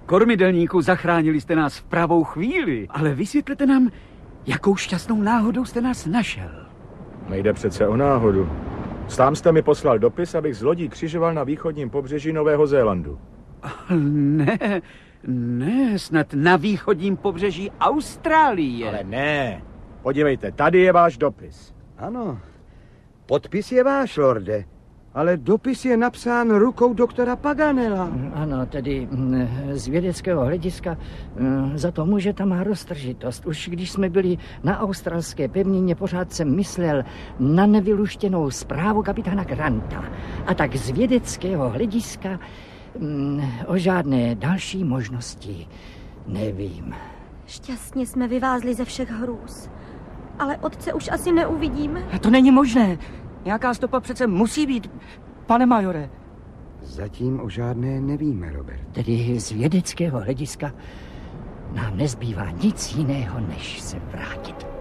Kormidelníku, zachránili jste nás v pravou chvíli, ale vysvětlete nám, jakou šťastnou náhodou jste nás našel. Nejde přece o náhodu. Sám jste mi poslal dopis, abych z lodí křižoval na východním pobřeží Nového Zélandu. Ne, snad na východním pobřeží Austrálie. Ale ne. Podívejte, tady je váš dopis. Ano, podpis je váš, lorde, ale dopis je napsán rukou doktora Paganela. Ano, tedy z vědeckého hlediska za to může ta má roztržitost. Už když jsme byli na australské pevnině, pořád jsem myslel na nevyluštěnou zprávu kapitána Granta. A tak z vědeckého hlediska o žádné další možnosti nevím. Šťastně jsme vyvázli ze všech hrůz. Ale otce už asi neuvidíme. A to není možné. Nějaká stopa přece musí být, pane majore. Zatím o žádné nevíme, Robert. Tedy z vědeckého hlediska nám nezbývá nic jiného, než se vrátit.